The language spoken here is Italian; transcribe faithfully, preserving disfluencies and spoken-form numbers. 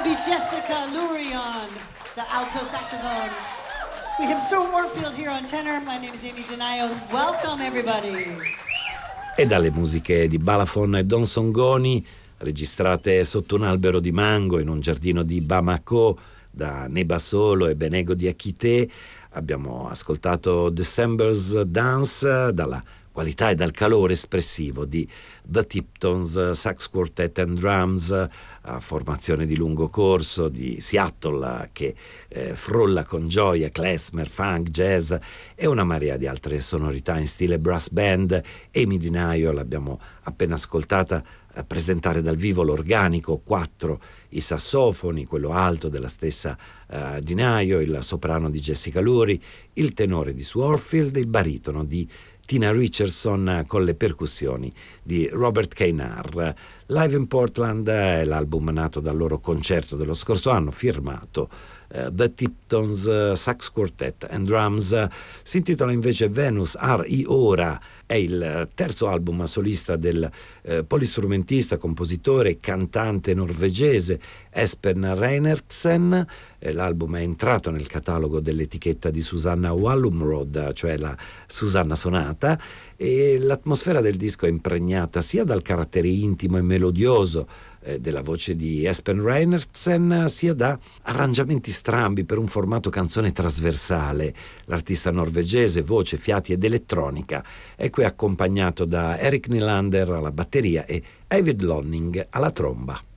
be Jessica Lurion, the alto saxophone. We have Sir Warfield here on tenor. My name is Amy Denaio. Welcome, everybody. E dalle musiche di Balafon e Don Songoni, registrate sotto un albero di mango in un giardino di Bamako da Neba Solo e Benego di Akite, abbiamo ascoltato December's Dance dalla qualità e dal calore espressivo di The Tiptons Sax Quartet and Drums, formazione di lungo corso di Seattle che eh, frulla con gioia klezmer, funk, jazz e una marea di altre sonorità in stile brass band. Amy Denaio l'abbiamo appena ascoltata eh, presentare dal vivo l'organico, quattro i sassofoni, quello alto della stessa eh, Denaio, il soprano di Jessica Lurie, il tenore di Warfield, il baritono di Tina Richardson con le percussioni di Robert Keinar. Live in Portland è l'album nato dal loro concerto dello scorso anno, firmato uh, The Tiptons uh, Sax Quartet and Drums. Si intitola invece Venus Are I Ora, è il terzo album solista del uh, polistrumentista, compositore e cantante norvegese Espen Reinertsen. L'album è entrato nel catalogo dell'etichetta di Susanna Wallumrod, cioè la Susanna Sonata, e l'atmosfera del disco è impregnata sia dal carattere intimo e melodioso eh, della voce di Espen Reinertsen, sia da arrangiamenti strambi per un formato canzone trasversale. L'artista norvegese, voce, fiati ed elettronica, è qui accompagnato da Eric Nylander alla batteria e David Lonning alla tromba.